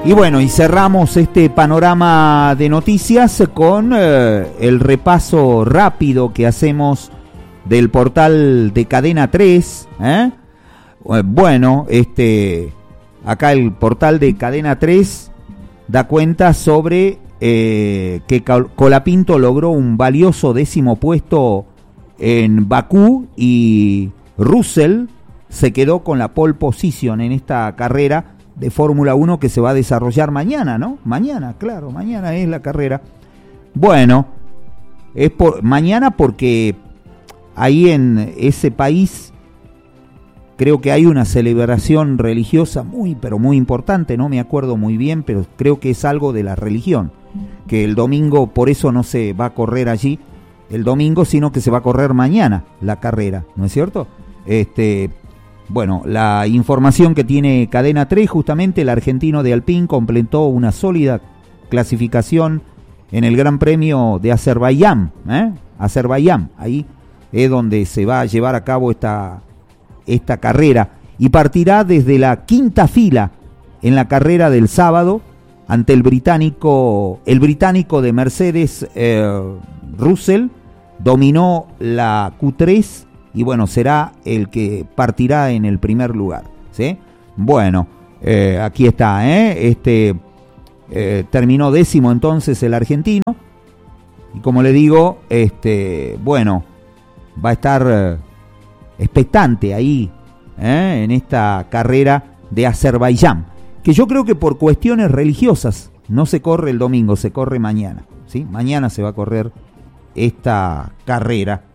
Y bueno, y cerramos este panorama de noticias con el repaso rápido que hacemos del portal de Cadena 3. Bueno, acá el portal de Cadena 3 da cuenta sobre que Colapinto logró un valioso 10º puesto en Bakú y Russell se quedó con la pole position en esta carrera de Fórmula 1 que se va a desarrollar mañana, ¿no? Mañana, claro, mañana es la carrera. Bueno, es mañana porque ahí en ese país creo que hay una celebración religiosa muy, pero muy importante, no me acuerdo muy bien, pero creo que es algo de la religión, que el domingo, por eso no se va a correr allí el domingo, sino que se va a correr mañana la carrera, ¿no es cierto? Bueno, la información que tiene Cadena 3, justamente el argentino de Alpine completó una sólida clasificación en el Gran Premio de Azerbaiyán, Azerbaiyán, ahí es donde se va a llevar a cabo esta carrera, y partirá desde la quinta fila en la carrera del sábado ante el británico de Mercedes, Russell, dominó la Q3 y bueno, será el que partirá en el primer lugar, ¿sí? Bueno, aquí está, terminó 10º entonces el argentino, y como le digo, bueno, va a estar expectante ahí, en esta carrera de Azerbaiyán, que yo creo que por cuestiones religiosas no se corre el domingo, se corre mañana, ¿sí? Mañana se va a correr esta carrera